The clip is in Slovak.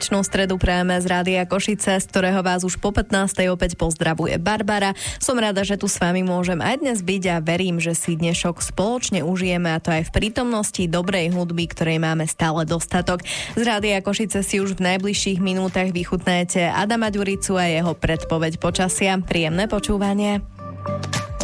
slnečnú stredu prajeme z Rádia Košice, z ktorého vás už po 15. opäť pozdravuje Barbara. Som rada, že tu s vami môžem aj dnes byť a verím, že si dnešok spoločne užijeme, a to aj v prítomnosti dobrej hudby, ktorej máme stále dostatok. Z Rádia Košice si už v najbližších minútach vychutnáte Adama Ďuricu a jeho predpoveď počasia. Príjemné počúvanie.